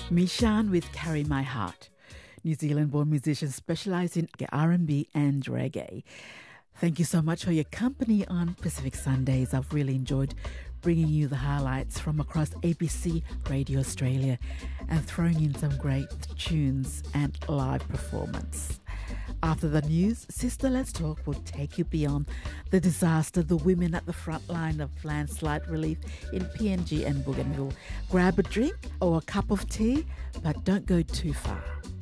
Mishan with Carry My Heart. New Zealand-born musicians specialise in R&B and reggae. Thank you so much for your company on Pacific Sundays. I've really enjoyed bringing you the highlights from across ABC Radio Australia and throwing in some great tunes and live performance. After the news, Sister Let's Talk will take you beyond the disaster, the women at the front line of landslide relief in PNG and Bougainville. Grab a drink or a cup of tea, but don't go too far.